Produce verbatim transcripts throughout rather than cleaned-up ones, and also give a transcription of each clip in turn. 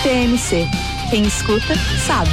T M C. Quem escuta, sabe.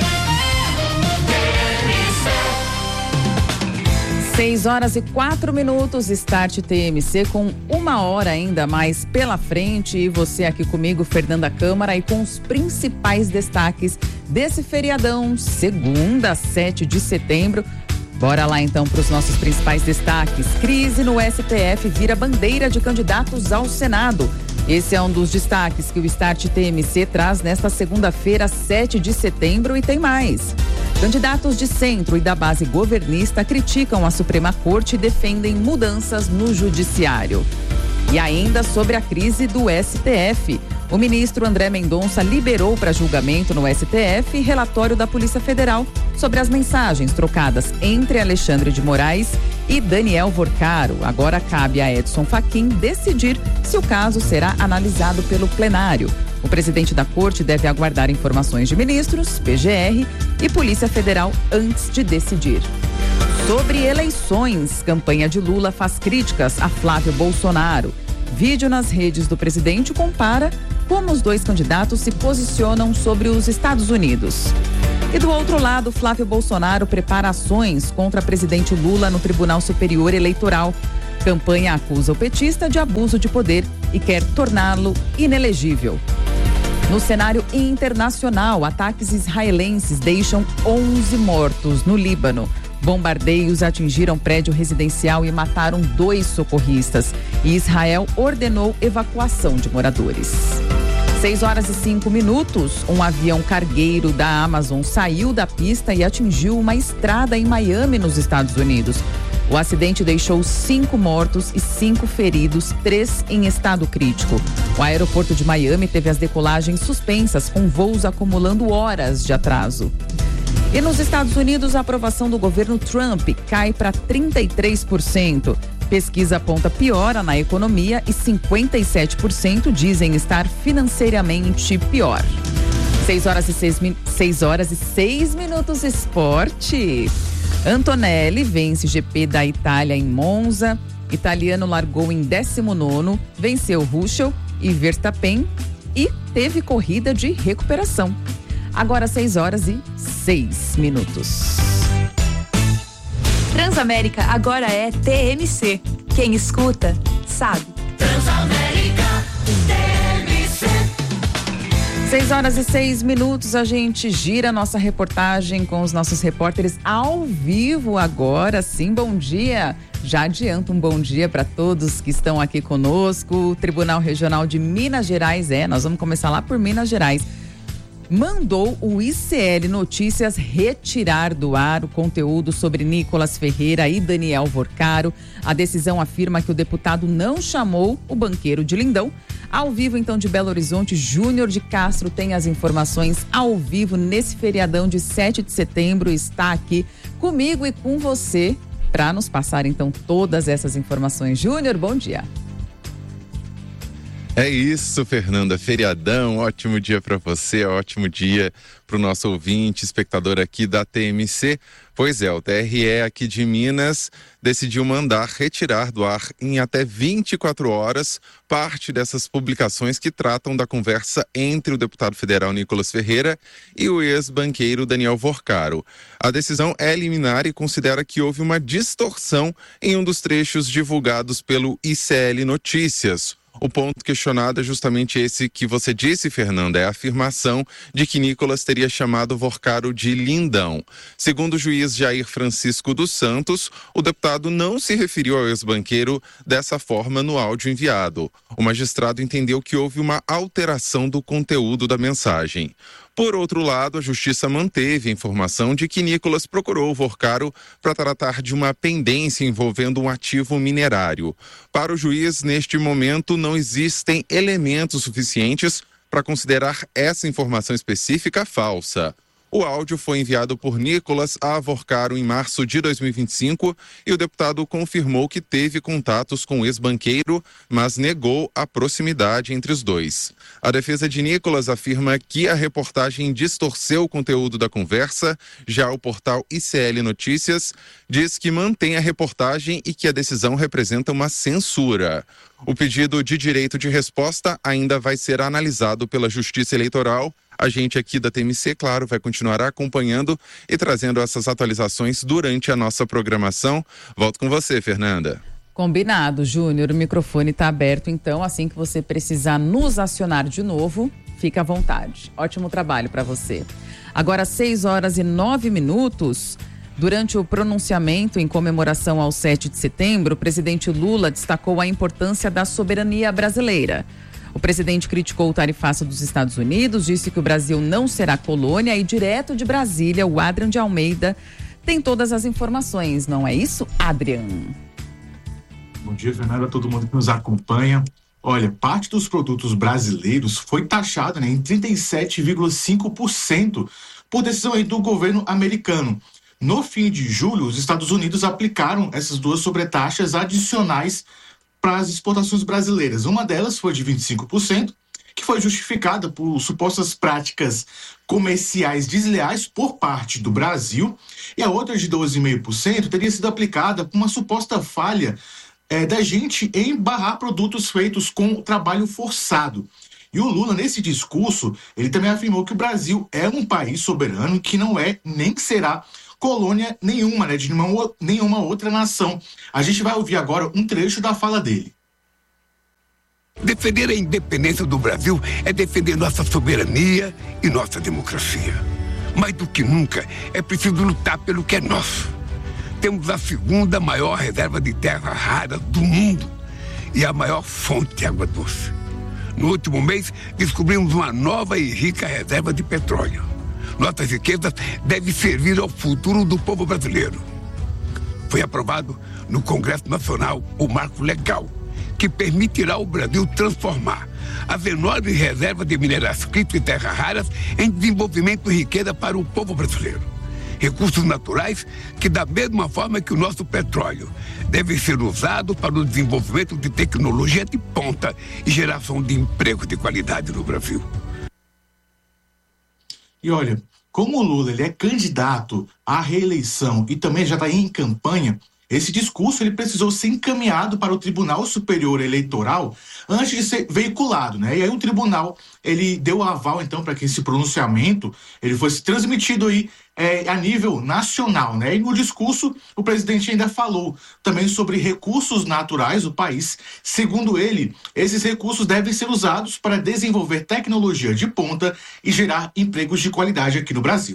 seis horas e quatro minutos, Start T M C com uma hora ainda mais pela frente. E você aqui comigo, Fernanda Câmara, e com os principais destaques desse feriadão, segunda, sete de setembro. Bora lá então para os nossos principais destaques. Crise no S T F vira bandeira de candidatos ao Senado. Esse é um dos destaques que o Start T M C traz nesta segunda-feira, sete de setembro, e tem mais. Candidatos de centro e da base governista criticam a Suprema Corte e defendem mudanças no Judiciário. E ainda sobre a crise do S T F. O ministro André Mendonça liberou para julgamento no S T F relatório da Polícia Federal sobre as mensagens trocadas entre Alexandre de Moraes e Daniel Vorcaro. Agora cabe a Edson Fachin decidir se o caso será analisado pelo plenário. O presidente da corte deve aguardar informações de ministros, P G R e Polícia Federal antes de decidir. Sobre eleições, campanha de Lula faz críticas a Flávio Bolsonaro. Vídeo nas redes do presidente compara como os dois candidatos se posicionam sobre os Estados Unidos. E do outro lado, Flávio Bolsonaro prepara ações contra o presidente Lula no Tribunal Superior Eleitoral. Campanha acusa o petista de abuso de poder e quer torná-lo inelegível. No cenário internacional, ataques israelenses deixam onze mortos no Líbano. Bombardeios atingiram prédio residencial e mataram dois socorristas. E Israel ordenou evacuação de moradores. seis horas e cinco minutos, um avião cargueiro da Amazon saiu da pista e atingiu uma estrada em Miami, nos Estados Unidos. O acidente deixou cinco mortos e cinco feridos, três em estado crítico. O aeroporto de Miami teve as decolagens suspensas, com voos acumulando horas de atraso. E nos Estados Unidos, a aprovação do governo Trump cai para trinta e três por cento. Pesquisa aponta piora na economia e cinquenta e sete por cento dizem estar financeiramente pior. seis horas e seis, seis horas e seis minutos, esporte. Antonelli vence G P da Itália em Monza. Italiano largou em décimo nono, venceu Russell e Verstappen e teve corrida de recuperação. Agora seis horas e seis minutos. Transamérica agora é T M C. Quem escuta, sabe. Transamérica, T M C. seis horas e seis minutos, a gente gira nossa reportagem com os nossos repórteres ao vivo agora. Sim, bom dia. Já adianto um bom dia para todos que estão aqui conosco. O Tribunal Regional de Minas Gerais, é, nós vamos começar lá por Minas Gerais, mandou o I C L Notícias retirar do ar o conteúdo sobre Nicolas Ferreira e Daniel Vorcaro. A decisão afirma que o deputado não chamou o banqueiro de Lindão. Ao vivo, então, de Belo Horizonte, Júnior de Castro tem as informações ao vivo nesse feriadão de sete de setembro. Está aqui comigo e com você para nos passar, então, todas essas informações. Júnior, bom dia. É isso, Fernanda, feriadão, ótimo dia para você, ótimo dia para o nosso ouvinte, espectador aqui da T M C. Pois é, o T R E aqui de Minas decidiu mandar retirar do ar em até vinte e quatro horas parte dessas publicações que tratam da conversa entre o deputado federal Nicolas Ferreira e o ex-banqueiro Daniel Vorcaro. A decisão é liminar e considera que houve uma distorção em um dos trechos divulgados pelo I C L Notícias. O ponto questionado é justamente esse que você disse, Fernanda, é a afirmação de que Nicolas teria chamado Vorcaro de lindão. Segundo o juiz Jair Francisco dos Santos, o deputado não se referiu ao ex-banqueiro dessa forma no áudio enviado. O magistrado entendeu que houve uma alteração do conteúdo da mensagem. Por outro lado, a justiça manteve a informação de que Nicolas procurou o Vorcaro para tratar de uma pendência envolvendo um ativo minerário. Para o juiz, neste momento, não existem elementos suficientes para considerar essa informação específica falsa. O áudio foi enviado por Nicolas Avorcaro em março de dois mil e vinte e cinco e o deputado confirmou que teve contatos com o ex-banqueiro, mas negou a proximidade entre os dois. A defesa de Nicolas afirma que a reportagem distorceu o conteúdo da conversa. Já o portal I C L Notícias diz que mantém a reportagem e que a decisão representa uma censura. O pedido de direito de resposta ainda vai ser analisado pela Justiça Eleitoral. A gente aqui da T M C, claro, vai continuar acompanhando e trazendo essas atualizações durante a nossa programação. Volto com você, Fernanda. Combinado, Júnior. O microfone está aberto, então, assim que você precisar nos acionar de novo, fica à vontade. Ótimo trabalho para você. Agora, seis horas e nove minutos. Durante o pronunciamento em comemoração ao sete de setembro, o presidente Lula destacou a importância da soberania brasileira. O presidente criticou o tarifaço dos Estados Unidos, disse que o Brasil não será colônia e direto de Brasília, o Adrian de Almeida tem todas as informações, não é isso, Adrian? Bom dia, Fernanda, todo mundo que nos acompanha. Olha, parte dos produtos brasileiros foi taxada, né, em trinta e sete vírgula cinco por cento por decisão aí do governo americano. No fim de julho, os Estados Unidos aplicaram essas duas sobretaxas adicionais para as exportações brasileiras. Uma delas foi de vinte e cinco por cento, que foi justificada por supostas práticas comerciais desleais por parte do Brasil, e a outra de doze vírgula cinco por cento teria sido aplicada por uma suposta falha é, da gente em barrar produtos feitos com trabalho forçado. E o Lula, nesse discurso, ele também afirmou que o Brasil é um país soberano que não é nem será colônia nenhuma, né, de nenhuma, nenhuma outra nação. A gente vai ouvir agora um trecho da fala dele. Defender a independência do Brasil é defender nossa soberania e nossa democracia. Mais do que nunca, é preciso lutar pelo que é nosso. Temos a segunda maior reserva de terra rara do mundo e a maior fonte de água doce. No último mês, descobrimos uma nova e rica reserva de petróleo. Nossas riquezas devem servir ao futuro do povo brasileiro. Foi aprovado no Congresso Nacional o marco legal que permitirá ao Brasil transformar as enormes reservas de minerais críticos e terras raras em desenvolvimento e riqueza para o povo brasileiro. Recursos naturais que, da mesma forma que o nosso petróleo, devem ser usados para o desenvolvimento de tecnologia de ponta e geração de empregos de qualidade no Brasil. E olha, como o Lula ele é candidato à reeleição e também já está em campanha, esse discurso ele precisou ser encaminhado para o Tribunal Superior Eleitoral antes de ser veiculado, né? E aí o tribunal ele deu aval então para que esse pronunciamento ele fosse transmitido aí é, a nível nacional, né? E no discurso o presidente ainda falou também sobre recursos naturais do país. Segundo ele, esses recursos devem ser usados para desenvolver tecnologia de ponta e gerar empregos de qualidade aqui no Brasil.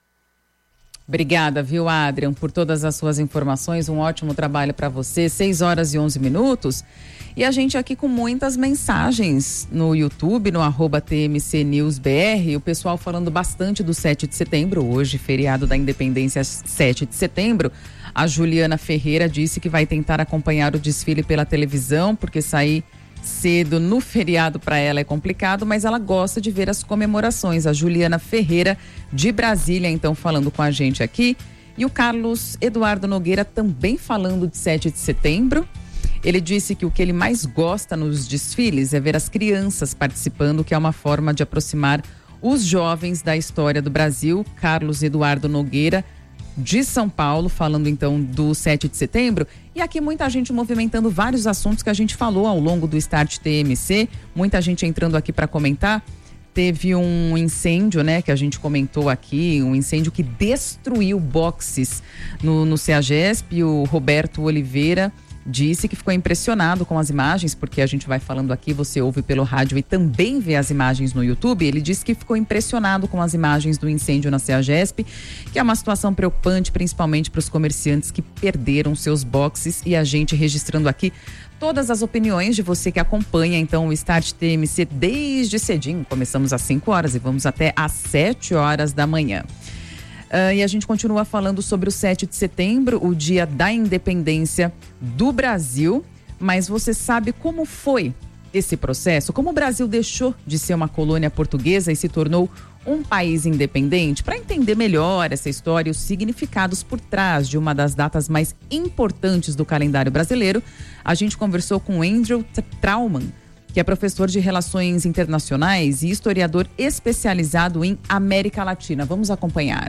Obrigada, viu, Adrian, por todas as suas informações. Um ótimo trabalho para você. seis horas e onze minutos. E a gente aqui com muitas mensagens no YouTube, no arroba T M C News B R. O pessoal falando bastante do sete de setembro, hoje, feriado da Independência, sete de setembro. A Juliana Ferreira disse que vai tentar acompanhar o desfile pela televisão, porque sair cedo no feriado para ela é complicado, mas ela gosta de ver as comemorações. A Juliana Ferreira de Brasília, então, falando com a gente aqui. E o Carlos Eduardo Nogueira também falando de sete de setembro. Ele disse que o que ele mais gosta nos desfiles é ver as crianças participando, que é uma forma de aproximar os jovens da história do Brasil. Carlos Eduardo Nogueira de São Paulo, falando então do sete de setembro. E aqui muita gente movimentando vários assuntos que a gente falou ao longo do Start T M C, muita gente entrando aqui para comentar. Teve um incêndio, né, que a gente comentou aqui, um incêndio que destruiu boxes no, no CEAGESP. O Roberto Oliveira disse que ficou impressionado com as imagens, porque a gente vai falando aqui, você ouve pelo rádio e também vê as imagens no YouTube. Ele disse que ficou impressionado com as imagens do incêndio na CEAGESP, que é uma situação preocupante, principalmente para os comerciantes que perderam seus boxes. E a gente registrando aqui todas as opiniões de você que acompanha, então, o Start T M C desde cedinho. Começamos às cinco horas e vamos até às sete horas da manhã. Uh, e a gente continua falando sobre o sete de setembro, o dia da independência do Brasil. Mas você sabe como foi esse processo, como o Brasil deixou de ser uma colônia portuguesa e se tornou um país independente, para entender melhor essa história e os significados por trás de uma das datas mais importantes do calendário brasileiro, a gente conversou com Andrew Trauman, que é professor de Relações Internacionais e historiador especializado em América Latina. Vamos acompanhar.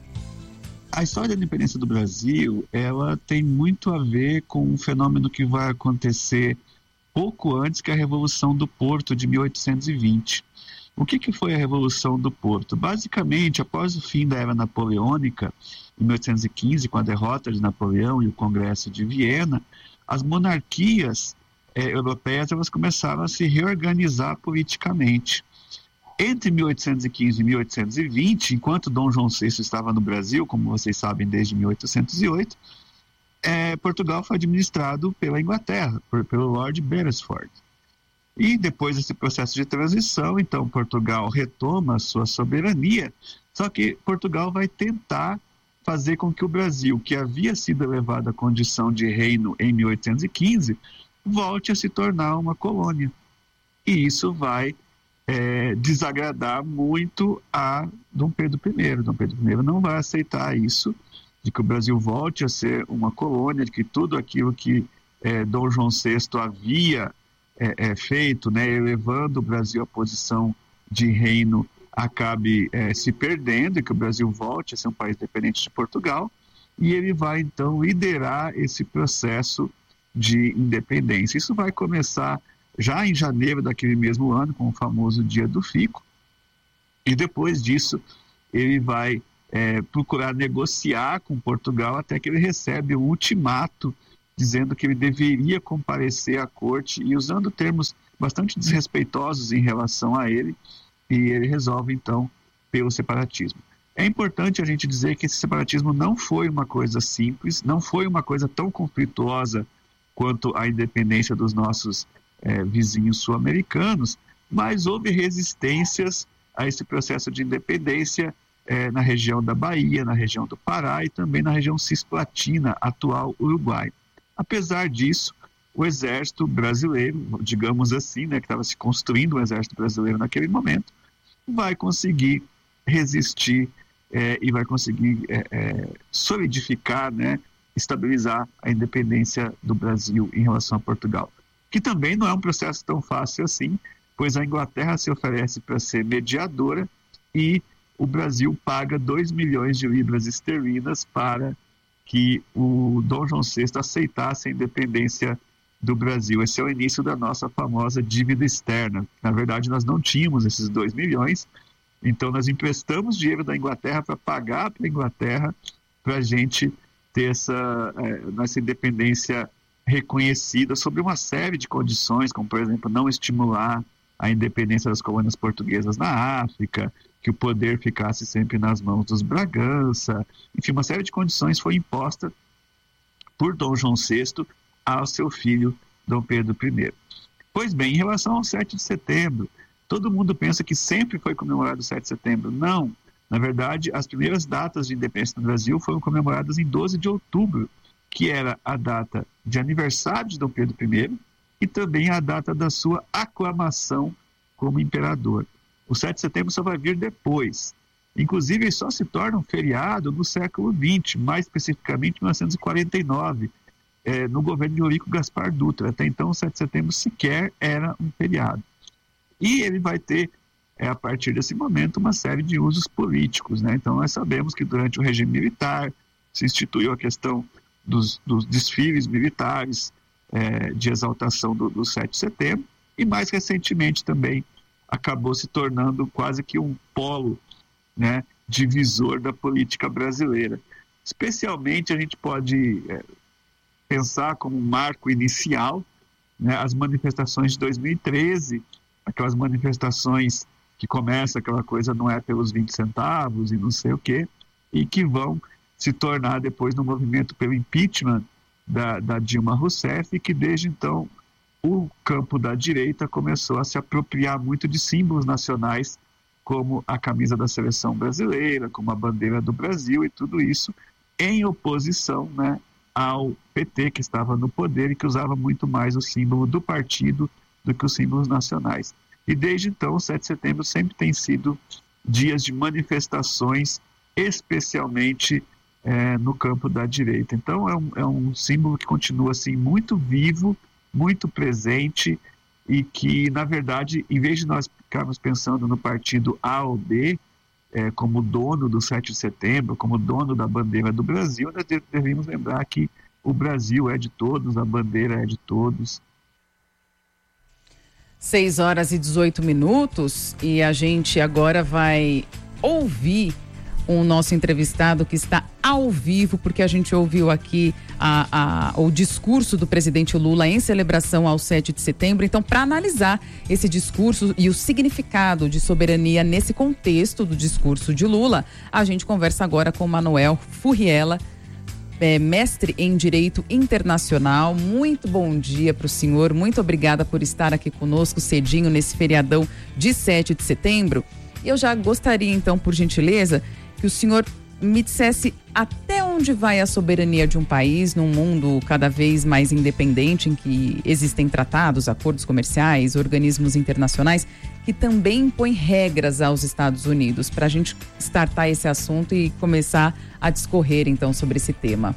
A história da independência do Brasil, ela tem muito a ver com um fenômeno que vai acontecer pouco antes que a Revolução do Porto de mil oitocentos e vinte. O que, que foi a Revolução do Porto? Basicamente, após o fim da era napoleônica, em mil oitocentos e quinze, com a derrota de Napoleão e o Congresso de Viena, as monarquias eh, europeias elas começaram a se reorganizar politicamente. Entre mil oitocentos e quinze e mil oitocentos e vinte, enquanto Dom João sexto estava no Brasil, como vocês sabem, desde mil oitocentos e oito, eh, Portugal foi administrado pela Inglaterra, por, pelo Lord Beresford. E depois desse processo de transição, então Portugal retoma a sua soberania, só que Portugal vai tentar fazer com que o Brasil, que havia sido elevado à condição de reino em mil oitocentos e quinze, volte a se tornar uma colônia. E isso vai É, desagradar muito a Dom Pedro I. Dom Pedro I não vai aceitar isso, de que o Brasil volte a ser uma colônia, de que tudo aquilo que é, Dom João sexto havia é, é, feito, né, elevando o Brasil à posição de reino, acabe é, se perdendo, e que o Brasil volte a ser um país dependente de Portugal, e ele vai então liderar esse processo de independência. Isso vai começar já em janeiro daquele mesmo ano, com o famoso Dia do Fico, e depois disso ele vai é, procurar negociar com Portugal até que ele recebe um ultimato dizendo que ele deveria comparecer à corte, e usando termos bastante desrespeitosos em relação a ele, e ele resolve então pelo separatismo. É importante a gente dizer que esse separatismo não foi uma coisa simples, não foi uma coisa tão conflituosa quanto a independência dos nossos É, vizinhos sul-americanos, mas houve resistências a esse processo de independência é, na região da Bahia, na região do Pará e também na região cisplatina, atual Uruguai. Apesar disso, o exército brasileiro, digamos assim, né, que estava se construindo um exército brasileiro naquele momento, vai conseguir resistir é, e vai conseguir é, é, solidificar, né, estabilizar a independência do Brasil em relação a Portugal. Que também não é um processo tão fácil assim, pois a Inglaterra se oferece para ser mediadora e o Brasil paga dois milhões de libras esterlinas para que o Dom João sexto aceitasse a independência do Brasil. Esse é o início da nossa famosa dívida externa. Na verdade, nós não tínhamos esses dois milhões, então nós emprestamos dinheiro da Inglaterra para pagar para a Inglaterra, para a gente ter essa, é, nossa independência reconhecida sobre uma série de condições, como, por exemplo, não estimular a independência das colônias portuguesas na África, que o poder ficasse sempre nas mãos dos Bragança. Enfim, uma série de condições foi imposta por Dom João sexto ao seu filho Dom Pedro I. Pois bem, em relação ao sete de setembro, todo mundo pensa que sempre foi comemorado o sete de setembro. Não. Na verdade, as primeiras datas de independência do Brasil foram comemoradas em doze de outubro, que era a data de aniversário de Dom Pedro I e também a data da sua aclamação como imperador. O sete de setembro só vai vir depois. Inclusive, ele só se torna um feriado no século vinte, mais especificamente em mil novecentos e quarenta e nove, é, no governo de Eurico Gaspar Dutra. Até então, o sete de setembro sequer era um feriado. E ele vai ter, é, a partir desse momento, uma série de usos políticos, né? Então, nós sabemos que durante o regime militar se instituiu a questão Dos, dos desfiles militares é, de exaltação do, do sete de setembro, e mais recentemente também acabou se tornando quase que um polo, né, divisor da política brasileira. Especialmente a gente pode é, pensar como um marco inicial, né, as manifestações de dois mil e treze, aquelas manifestações que começa aquela coisa não é pelos vinte centavos e não sei o quê, e que vão se tornar depois no movimento pelo impeachment da, da Dilma Rousseff, e que desde então o campo da direita começou a se apropriar muito de símbolos nacionais, como a camisa da seleção brasileira, como a bandeira do Brasil, e tudo isso em oposição, né, ao P T, que estava no poder e que usava muito mais o símbolo do partido do que os símbolos nacionais. E desde então, o sete de setembro sempre tem sido dias de manifestações, especialmente é, no campo da direita. Então é um, é um símbolo que continua assim, muito vivo, muito presente, e que, na verdade, em vez de nós ficarmos pensando no partido A ou B, é, como dono do sete de setembro, como dono da bandeira do Brasil, nós devemos lembrar que o Brasil é de todos, a bandeira é de todos. seis horas e dezoito minutos, e a gente agora vai ouvir o nosso entrevistado que está ao vivo, porque a gente ouviu aqui a, a, o discurso do presidente Lula em celebração ao sete de setembro. Então, para analisar esse discurso e o significado de soberania nesse contexto do discurso de Lula, a gente conversa agora com Manuel Furriela, É, mestre em Direito Internacional. Muito bom dia para o senhor, muito obrigada por estar aqui conosco cedinho nesse feriadão de sete de setembro. Eu já gostaria então, por gentileza, que o senhor me dissesse até onde vai a soberania de um país num mundo cada vez mais independente, em que existem tratados, acordos comerciais, organismos internacionais que também impõem regras aos Estados Unidos, para a gente startar esse assunto e começar a discorrer então sobre esse tema.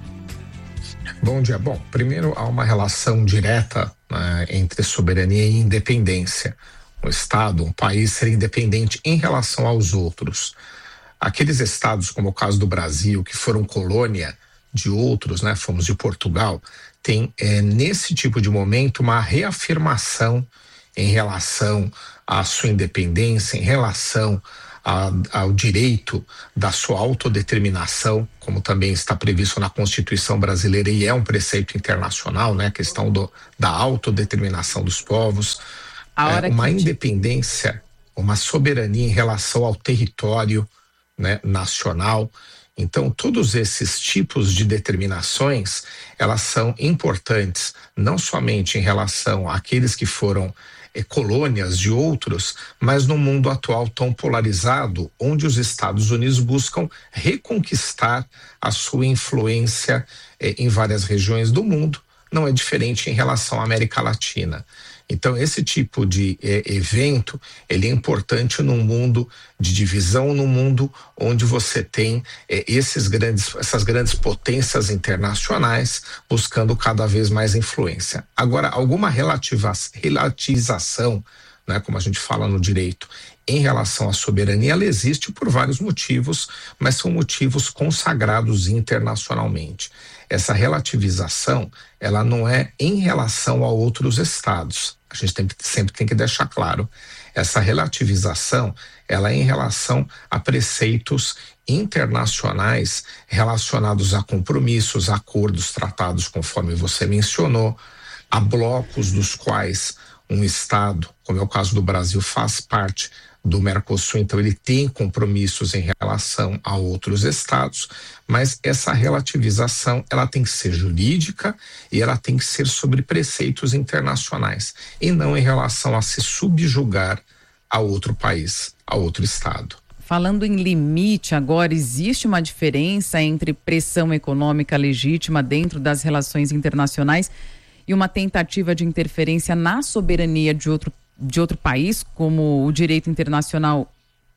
Bom dia. Bom, primeiro há uma relação direta, né, entre soberania e independência. Um Estado, um país ser independente em relação aos outros. Aqueles estados, como o caso do Brasil, que foram colônia de outros, né, fomos de Portugal, tem é, nesse tipo de momento uma reafirmação em relação à sua independência, em relação a, ao direito da sua autodeterminação, como também está previsto na Constituição brasileira e é um preceito internacional, né, a questão do, da autodeterminação dos povos, é, uma independência, uma soberania em relação ao território, né, nacional. Então, todos esses tipos de determinações, elas são importantes, não somente em relação àqueles que foram eh, colônias de outros, mas no mundo atual tão polarizado, onde os Estados Unidos buscam reconquistar a sua influência eh, em várias regiões do mundo. Não é diferente em relação à América Latina. Então, esse tipo de eh, evento, ele é importante num mundo de divisão, num mundo onde você tem eh, esses grandes, essas grandes potências internacionais buscando cada vez mais influência. Agora, alguma relativa, relativização, né, como a gente fala no direito, em relação à soberania, ela existe por vários motivos, mas são motivos consagrados internacionalmente. Essa relativização, ela não é em relação a outros estados. A gente tem, sempre tem que deixar claro. Essa relativização, ela é em relação a preceitos internacionais relacionados a compromissos, acordos, tratados, conforme você mencionou, a blocos dos quais um estado, como é o caso do Brasil, faz parte do Mercosul, então ele tem compromissos em relação a outros estados, mas essa relativização, ela tem que ser jurídica e ela tem que ser sobre preceitos internacionais e não em relação a se subjugar a outro país, a outro estado. Falando em limite agora, existe uma diferença entre pressão econômica legítima dentro das relações internacionais e uma tentativa de interferência na soberania de outro de outro país, como o direito internacional?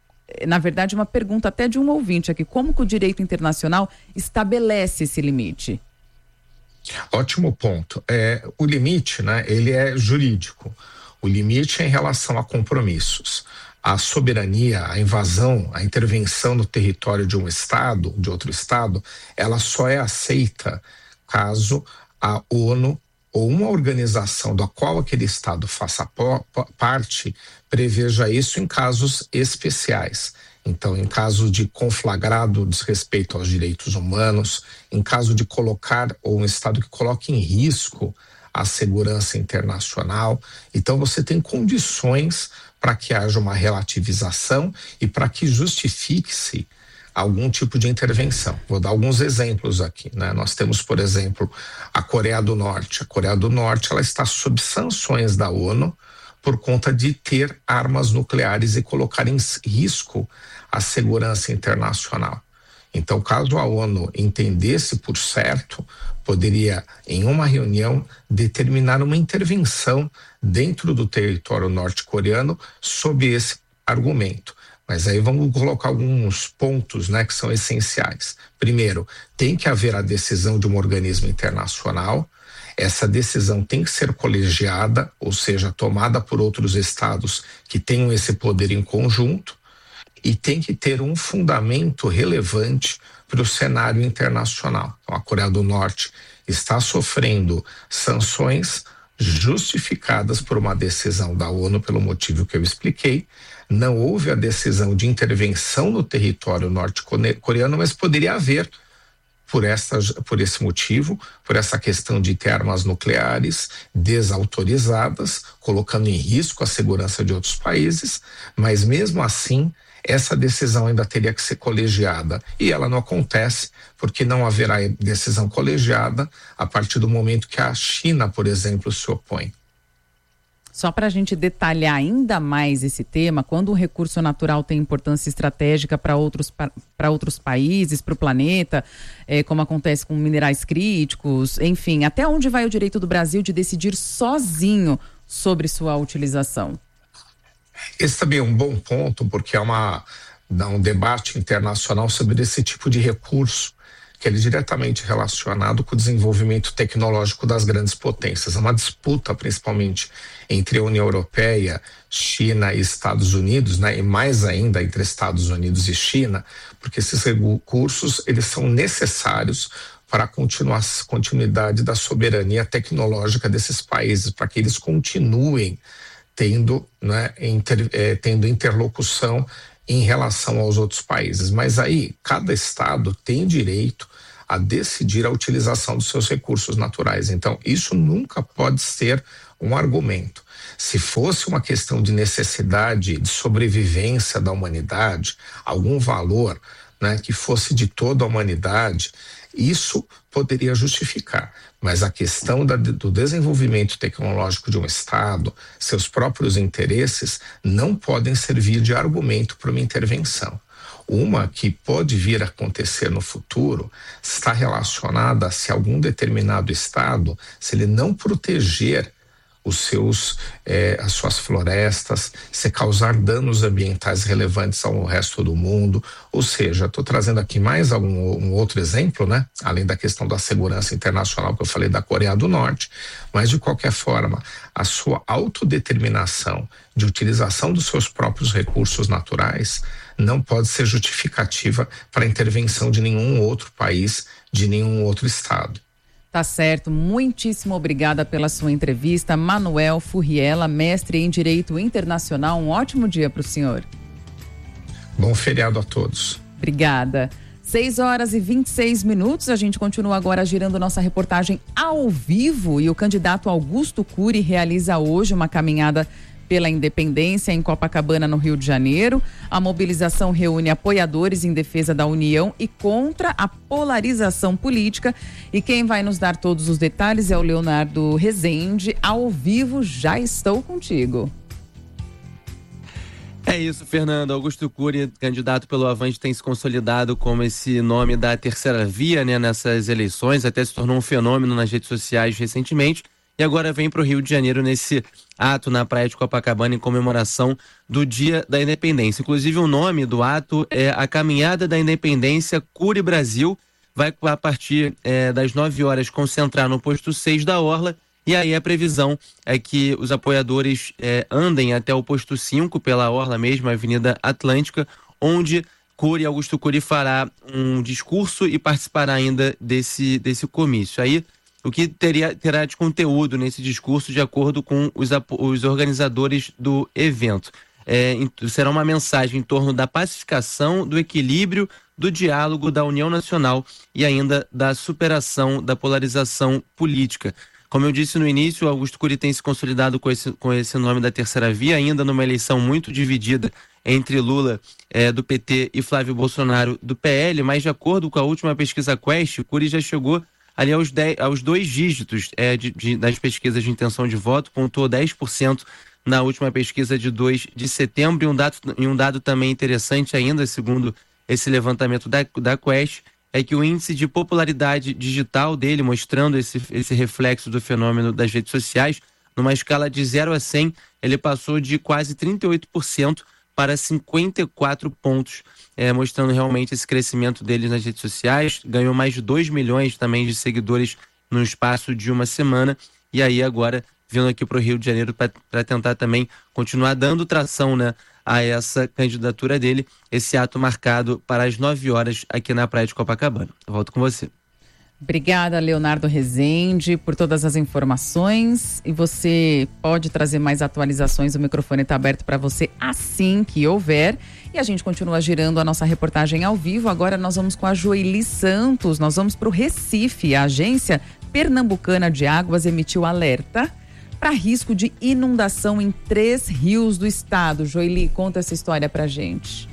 Na verdade, uma pergunta até de um ouvinte aqui, como que o direito internacional estabelece esse limite? Ótimo ponto. É, o limite, né, ele é jurídico. O limite é em relação a compromissos. A soberania, a invasão, a intervenção no território de um estado, de outro estado, ela só é aceita caso a ONU ou uma organização da qual aquele estado faça parte preveja isso em casos especiais. Então, em caso de conflagrado desrespeito aos direitos humanos, em caso de colocar, ou um estado que coloque em risco a segurança internacional. Então, você tem condições para que haja uma relativização e para que justifique-se algum tipo de intervenção. Vou dar alguns exemplos aqui, né? Nós temos, por exemplo, a Coreia do Norte. A Coreia do Norte, ela está sob sanções da ONU por conta de ter armas nucleares e colocar em risco a segurança internacional. Então, caso a ONU entendesse por certo, poderia, em uma reunião, determinar uma intervenção dentro do território norte-coreano sob esse argumento. Mas aí vamos colocar alguns pontos, né, que são essenciais. Primeiro, tem que haver a decisão de um organismo internacional. Essa decisão tem que ser colegiada, ou seja, tomada por outros estados que tenham esse poder em conjunto, e tem que ter um fundamento relevante para o cenário internacional. Então, a Coreia do Norte está sofrendo sanções justificadas por uma decisão da ONU, pelo motivo que eu expliquei. Não houve a decisão de intervenção no território norte-coreano, mas poderia haver, por, essa, por esse motivo, por essa questão de ter armas nucleares desautorizadas, colocando em risco a segurança de outros países, mas mesmo assim, essa decisão ainda teria que ser colegiada, e ela não acontece porque não haverá decisão colegiada a partir do momento que a China, por exemplo, se opõe. Só para a gente detalhar ainda mais esse tema, quando um recurso natural tem importância estratégica para outros, para outros países, para o planeta, é, como acontece com minerais críticos, enfim, até onde vai o direito do Brasil de decidir sozinho sobre sua utilização? Esse também é um bom ponto, porque há uma, um debate internacional sobre esse tipo de recurso, que ele é diretamente relacionado com o desenvolvimento tecnológico das grandes potências. É uma disputa, principalmente, entre a União Europeia, China e Estados Unidos, né? E mais ainda entre Estados Unidos e China, porque esses recursos eles são necessários para a continuidade da soberania tecnológica desses países, para que eles continuem tendo, né, inter, eh, tendo interlocução em relação aos outros países. Mas aí, cada estado tem direito a decidir a utilização dos seus recursos naturais. Então, isso nunca pode ser um argumento. Se fosse uma questão de necessidade, de sobrevivência da humanidade, algum valor, né, que fosse de toda a humanidade, isso poderia justificar. Mas a questão da, do desenvolvimento tecnológico de um Estado, seus próprios interesses, não podem servir de argumento para uma intervenção. Uma que pode vir a acontecer no futuro está relacionada a se algum determinado Estado, se ele não proteger os seus, eh, as suas florestas, se causar danos ambientais relevantes ao resto do mundo. Ou seja, estou trazendo aqui mais algum, um outro exemplo, né? Além da questão da segurança internacional que eu falei da Coreia do Norte, mas de qualquer forma, a sua autodeterminação de utilização dos seus próprios recursos naturais não pode ser justificativa para a intervenção de nenhum outro país, de nenhum outro Estado. Tá certo, muitíssimo obrigada pela sua entrevista, Manuel Furriela, mestre em Direito Internacional. Um ótimo dia para o senhor. Bom feriado a todos. Obrigada. seis horas e vinte e seis minutos, a gente continua agora girando nossa reportagem ao vivo e o candidato Augusto Cury realiza hoje uma caminhada pela independência em Copacabana, no Rio de Janeiro. A mobilização reúne apoiadores em defesa da União e contra a polarização política. E quem vai nos dar todos os detalhes é o Leonardo Rezende. Ao vivo, já estou contigo. É isso, Fernando. Augusto Cury, candidato pelo Avante, tem se consolidado como esse nome da terceira via, né, nessas eleições. Até se tornou um fenômeno nas redes sociais recentemente. E agora vem para o Rio de Janeiro nesse ato na praia de Copacabana em comemoração do Dia da Independência. Inclusive o nome do ato é a Caminhada da Independência Cury Brasil. Vai a partir é, das nove horas concentrar no posto seis da Orla. E aí a previsão é que os apoiadores é, andem até o posto cinco pela Orla mesmo, a Avenida Atlântica, onde Cury, Augusto Cury fará um discurso e participará ainda desse, desse comício. Aí o que teria, terá de conteúdo nesse discurso de acordo com os, os organizadores do evento. É, será uma mensagem em torno da pacificação, do equilíbrio, do diálogo, da união nacional e ainda da superação da polarização política. Como eu disse no início, Augusto Cury tem se consolidado com esse, com esse nome da terceira via, ainda numa eleição muito dividida entre Lula é, do P T e Flávio Bolsonaro do P L, mas de acordo com a última pesquisa Quest, Cury já chegou ali aos, dez, aos dois dígitos é, de, de, das pesquisas de intenção de voto, pontuou dez por cento na última pesquisa de dois de setembro, e um dado, e um dado também interessante ainda, segundo esse levantamento da, da Quest, é que o índice de popularidade digital dele, mostrando esse, esse reflexo do fenômeno das redes sociais, numa escala de zero a cem, ele passou de quase trinta e oito por cento para cinquenta e quatro pontos, é, mostrando realmente esse crescimento dele nas redes sociais. Ganhou mais de dois milhões também de seguidores no espaço de uma semana, e aí agora vindo aqui para o Rio de Janeiro para tentar também continuar dando tração, né, a essa candidatura dele, esse ato marcado para as nove horas aqui na Praia de Copacabana. Eu volto com você. Obrigada, Leonardo Rezende, por todas as informações, e você pode trazer mais atualizações, o microfone está aberto para você assim que houver, e a gente continua girando a nossa reportagem ao vivo. Agora nós vamos com a Joeli Santos, nós vamos para o Recife. A Agência Pernambucana de Águas emitiu alerta para risco de inundação em três rios do estado. Joeli, conta essa história pra gente.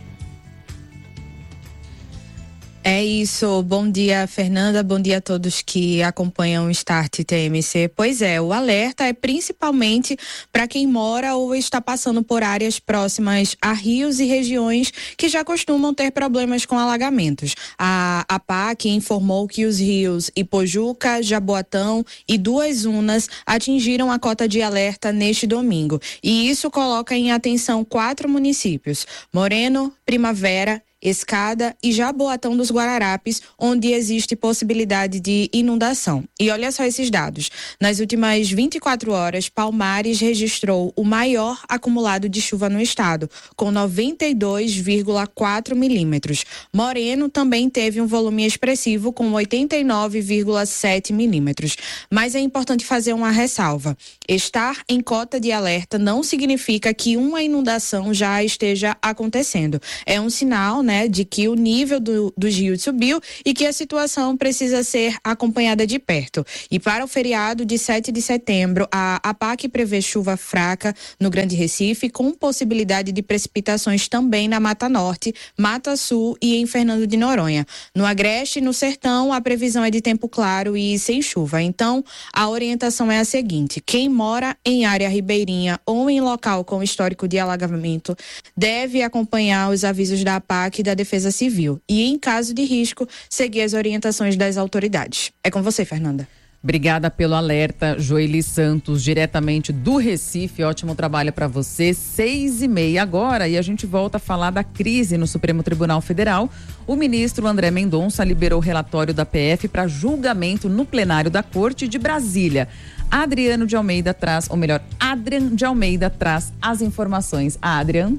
É isso, bom dia, Fernanda, bom dia a todos que acompanham o Start T M C. Pois é, o alerta é principalmente para quem mora ou está passando por áreas próximas a rios e regiões que já costumam ter problemas com alagamentos. A APAC informou que os rios Ipojuca, Jaboatão e Duas Unas atingiram a cota de alerta neste domingo. E isso coloca em atenção quatro municípios: Moreno, Primavera, Escada e Jaboatão dos Guararapes, onde existe possibilidade de inundação. E olha só esses dados. Nas últimas vinte e quatro horas, Palmares registrou o maior acumulado de chuva no estado, com noventa e dois vírgula quatro milímetros. Moreno também teve um volume expressivo, com oitenta e nove vírgula sete milímetros. Mas é importante fazer uma ressalva. Estar em cota de alerta não significa que uma inundação já esteja acontecendo. É um sinal, né, de que o nível do, dos rios subiu e que a situação precisa ser acompanhada de perto. E para o feriado de sete de setembro, a APAC prevê chuva fraca no Grande Recife, com possibilidade de precipitações também na Mata Norte, Mata Sul e em Fernando de Noronha. No Agreste e no Sertão, a previsão é de tempo claro e sem chuva. Então, a orientação é a seguinte: quem mora em área ribeirinha ou em local com histórico de alagamento deve acompanhar os avisos da APAC e da Defesa Civil e, em caso de risco, seguir as orientações das autoridades. É com você, Fernanda. Obrigada pelo alerta, Joeli Santos, diretamente do Recife. Ótimo trabalho para você. Seis e meia agora, e a gente volta a falar da crise no Supremo Tribunal Federal. O ministro André Mendonça liberou o relatório da P F para julgamento no plenário da Corte de Brasília. Adriano de Almeida traz, ou melhor, Adrian de Almeida traz as informações. Adrian.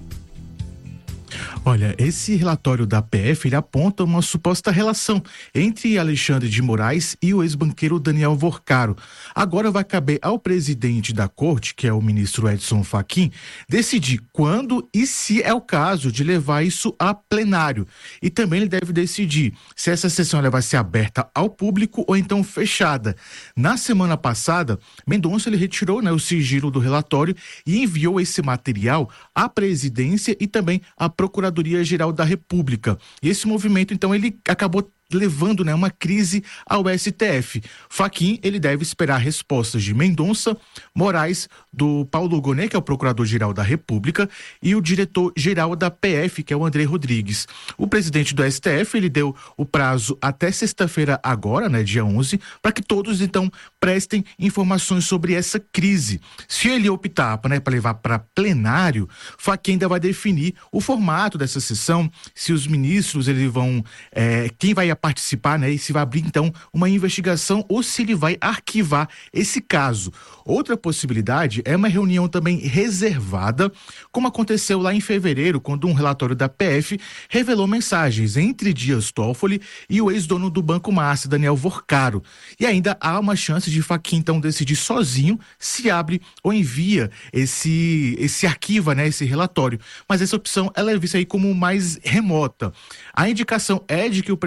Olha, esse relatório da P F, ele aponta uma suposta relação entre Alexandre de Moraes e o ex-banqueiro Daniel Vorcaro. Agora vai caber ao presidente da corte, que é o ministro Edson Fachin, decidir quando e se é o caso de levar isso a plenário. E também ele deve decidir se essa sessão ela vai ser aberta ao público ou então fechada. Na semana passada, Mendonça ele retirou, né, o sigilo do relatório e enviou esse material à presidência e também à Procuradoria-Geral da República. E esse movimento, então, ele acabou levando, né, uma crise ao S T F. Fachin, ele deve esperar respostas de Mendonça, Moraes, do Paulo Gonet, que é o Procurador-Geral da República, e o Diretor-Geral da P F, que é o André Rodrigues. O presidente do S T F, ele deu o prazo até sexta-feira agora, né, dia onze, para que todos, então, prestem informações sobre essa crise. Se ele optar, né, para levar para plenário, Fachin ainda vai definir o formato dessa sessão, se os ministros, eles vão, é, quem vai participar, né, e se vai abrir então uma investigação ou se ele vai arquivar esse caso. Outra possibilidade é uma reunião também reservada, como aconteceu lá em fevereiro, quando um relatório da P F revelou mensagens entre Dias Toffoli e o ex-dono do Banco Master, Daniel Vorcaro. E ainda há uma chance de Fachin então decidir sozinho se abre ou envia esse esse arquiva, né, esse relatório. Mas essa opção ela é vista aí como mais remota. A indicação é de que o presidente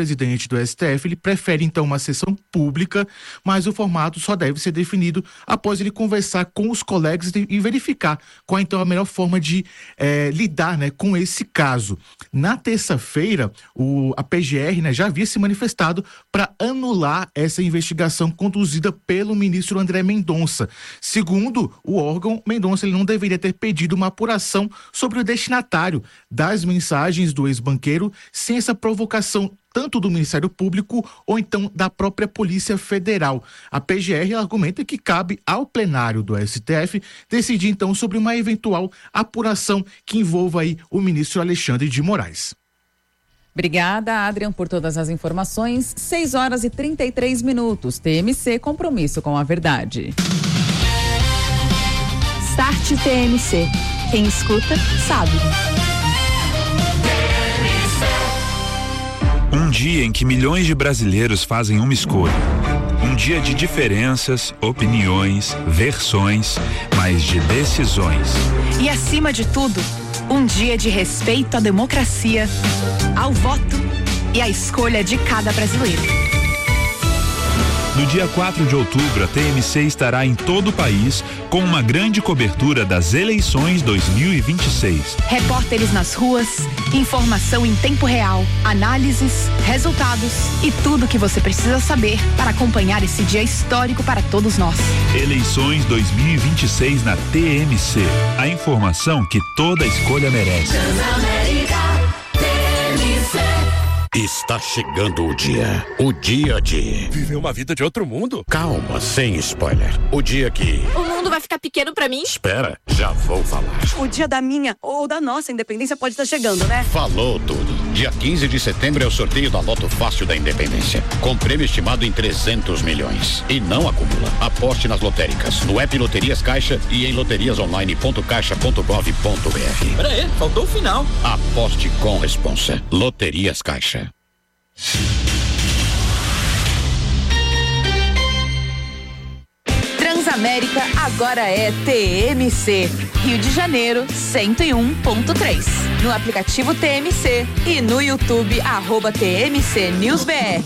presidente do S T F, ele prefere então uma sessão pública, mas o formato só deve ser definido após ele conversar com os colegas e verificar qual então a melhor forma de eh, lidar, né, com esse caso. Na terça-feira, o, a P G R, né, já havia se manifestado para anular essa investigação conduzida pelo ministro André Mendonça. Segundo o órgão, Mendonça ele não deveria ter pedido uma apuração sobre o destinatário das mensagens do ex-banqueiro sem essa provocação tanto do Ministério Público ou então da própria Polícia Federal. A P G R argumenta que cabe ao plenário do S T F decidir então sobre uma eventual apuração que envolva aí o ministro Alexandre de Moraes. Obrigada, Adrian, por todas as informações. seis horas e trinta e três minutos. T M C, compromisso com a verdade. Start T M C. Quem escuta, sabe. Um dia em que milhões de brasileiros fazem uma escolha. Um dia de diferenças, opiniões, versões, mas de decisões. E acima de tudo, um dia de respeito à democracia, ao voto e à escolha de cada brasileiro. No dia quatro de outubro, a T M C estará em todo o país com uma grande cobertura das eleições dois mil e vinte e seis. Repórteres nas ruas, informação em tempo real, análises, resultados e tudo o que você precisa saber para acompanhar esse dia histórico para todos nós. Eleições dois mil e vinte e seis na T M C. A informação que toda escolha merece. Está chegando o dia. O dia de... viver uma vida de outro mundo? Calma, sem spoiler. O dia que... o mundo vai ficar pequeno pra mim? Espera, já vou falar. O dia da minha ou da nossa independência pode estar chegando, né? Falou tudo. Dia quinze de setembro é o sorteio da Loto Fácil da Independência. Com prêmio estimado em trezentos milhões. E não acumula. Aposte nas lotéricas, no app Loterias Caixa e em loterias online ponto caixa ponto gov ponto br. Pera aí, faltou o final. Aposte com responsa. Loterias Caixa. Transamérica agora é T M C. Rio de Janeiro, cento e um ponto três. No aplicativo T M C e no YouTube, arroba T M C News B R.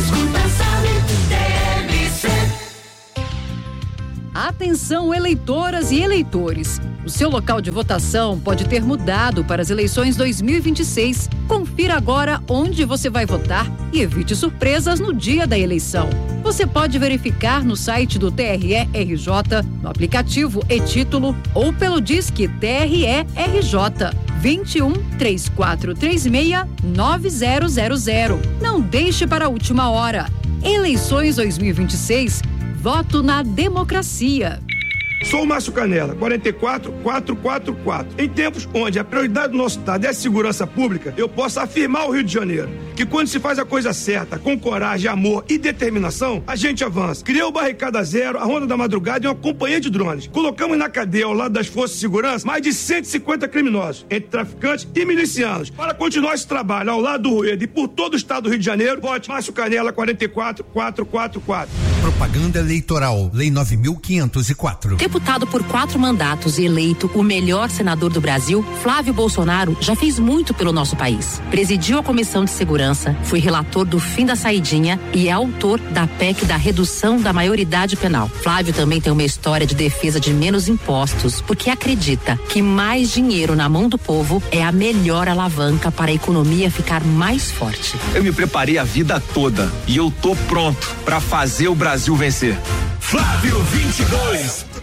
Atenção, eleitoras e eleitores. O seu local de votação pode ter mudado para as eleições dois mil e vinte e seis. Confira agora onde você vai votar e evite surpresas no dia da eleição. Você pode verificar no site do T R E R J, no aplicativo e-Título ou pelo Disque T R E R J vinte e um, três quatro três seis, nove zero zero zero. Não deixe para a última hora. Eleições dois mil e vinte e seis. Voto na democracia. Sou o Márcio Canela, quarenta e quatro, quatrocentos e quarenta e quatro. Em tempos onde a prioridade do nosso estado é a segurança pública, eu posso afirmar ao Rio de Janeiro que quando se faz a coisa certa, com coragem, amor e determinação, a gente avança. Criou o Barricada Zero, a Ronda da Madrugada e uma companhia de drones. Colocamos na cadeia, ao lado das forças de segurança, mais de cento e cinquenta criminosos, entre traficantes e milicianos. Para continuar esse trabalho ao lado do Rueda e por todo o estado do Rio de Janeiro, vote Márcio Canela, quarenta e quatro, quatrocentos e quarenta e quatro. Propaganda eleitoral, Lei nove mil quinhentos e quatro. Deputado por quatro mandatos e eleito o melhor senador do Brasil, Flávio Bolsonaro já fez muito pelo nosso país. Presidiu a Comissão de Segurança, foi relator do fim da saidinha e é autor da P E C da redução da maioridade penal. Flávio também tem uma história de defesa de menos impostos, porque acredita que mais dinheiro na mão do povo é a melhor alavanca para a economia ficar mais forte. Eu me preparei a vida toda e eu tô pronto para fazer o Brasil vencer. Flávio vinte e dois.